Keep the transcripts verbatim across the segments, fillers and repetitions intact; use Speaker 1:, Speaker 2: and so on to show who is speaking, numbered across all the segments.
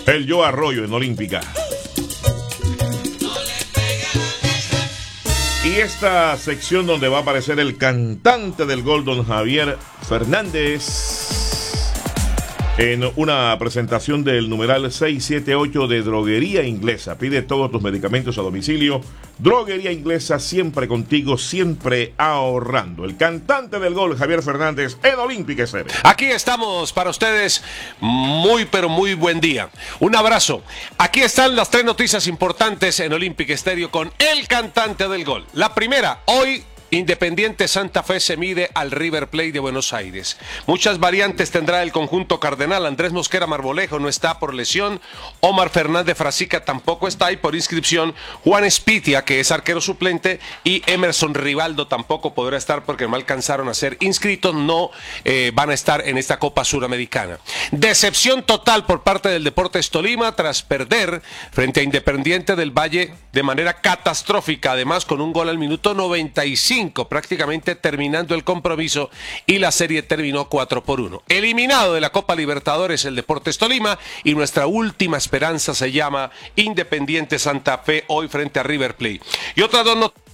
Speaker 1: El Yo Arroyo en Olímpica. Y esta sección donde va a aparecer el cantante del gol, don Javier Fernández, en una presentación del numeral seiscientos setenta y ocho de Droguería Inglesa. Pide todos tus medicamentos a domicilio. Droguería Inglesa, siempre contigo, siempre ahorrando. El cantante del gol, Javier Fernández, en Olímpica S B.
Speaker 2: Aquí estamos para ustedes. Muy, pero muy buen día. Un abrazo. Aquí están las tres noticias importantes en Olímpica Estéreo con el cantante del gol. La primera, hoy Independiente Santa Fe se mide al River Plate de Buenos Aires. Muchas variantes tendrá el conjunto cardenal. Andrés Mosquera Marmolejo no está por lesión. Omar Fernández Frasica tampoco está, y por inscripción Juan Espitia, que es arquero suplente, y Emerson Rivaldo tampoco podrá estar porque no alcanzaron a ser inscritos. No eh, van a estar en esta Copa Suramericana. Decepción total por parte del Deportes Tolima tras perder frente a Independiente del Valle de manera catastrófica, además con un gol al minuto noventa y cinco, prácticamente terminando el compromiso, y la serie terminó cuatro por uno. Eliminado de la Copa Libertadores el Deportes Tolima, y nuestra última esperanza se llama Independiente Santa Fe hoy frente a River Plate. Y otras dos noticias.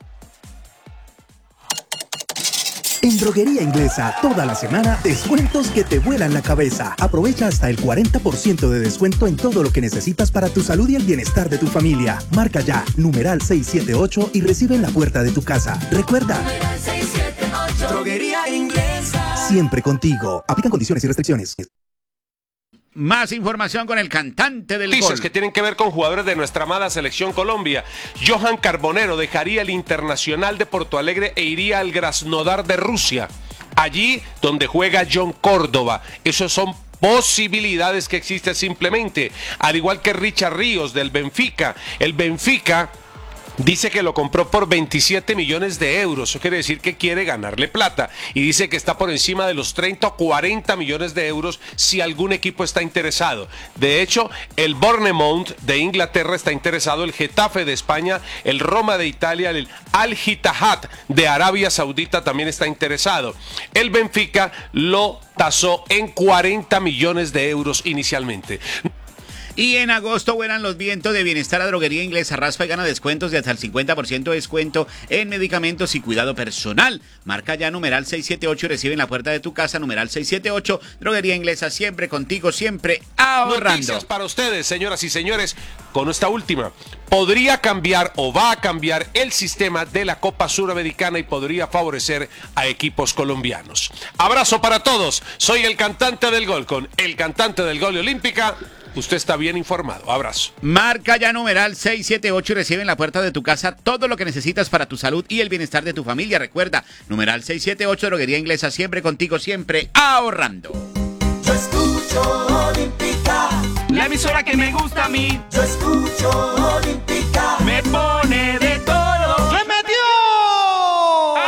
Speaker 3: En Droguería Inglesa, toda la semana, descuentos que te vuelan la cabeza. Aprovecha hasta el cuarenta por ciento de descuento en todo lo que necesitas para tu salud y el bienestar de tu familia. Marca ya, numeral seiscientos setenta y ocho y recibe en la puerta de tu casa. Recuerda, seiscientos setenta y ocho. Droguería Inglesa. Siempre contigo. Aplican condiciones y restricciones.
Speaker 4: Más información con el cantante del
Speaker 2: Noticias
Speaker 4: gol.
Speaker 2: que tienen que ver con jugadores de nuestra amada selección Colombia. Johan Carbonero dejaría el Internacional de Porto Alegre e iría al Krasnodar de Rusia. Allí donde juega John Córdoba. Esos son posibilidades que existen simplemente. Al igual que Richard Ríos del Benfica. El Benfica dice que lo compró por veintisiete millones de euros. Eso quiere decir que quiere ganarle plata. Y dice que está por encima de los treinta o cuarenta millones de euros si algún equipo está interesado. De hecho, el Bournemouth de Inglaterra está interesado, el Getafe de España, el Roma de Italia, el Al-Ittihad de Arabia Saudita también está interesado. El Benfica lo tasó en cuarenta millones de euros inicialmente.
Speaker 4: Y en agosto vuelan los vientos de Bienestar a Droguería Inglesa. Raspa y gana descuentos de hasta el cincuenta por ciento de descuento en medicamentos y cuidado personal. Marca ya numeral seiscientos setenta y ocho y recibe en la puerta de tu casa numeral seiscientos setenta y ocho. Droguería Inglesa, siempre contigo, siempre ahorrando.
Speaker 2: Noticias para ustedes, señoras y señores, con esta última. Podría cambiar o va a cambiar el sistema de la Copa Suramericana y podría favorecer a equipos colombianos. Abrazo para todos. Soy el cantante del gol con el cantante del gol de Olímpica. Usted está bien informado. Abrazo.
Speaker 4: Marca ya numeral seiscientos setenta y ocho y recibe en la puerta de tu casa todo lo que necesitas para tu salud y el bienestar de tu familia. Recuerda, numeral seiscientos setenta y ocho, Droguería Inglesa, siempre contigo, siempre ahorrando.
Speaker 5: Yo escucho Olímpica, la emisora que me gusta a mí. Yo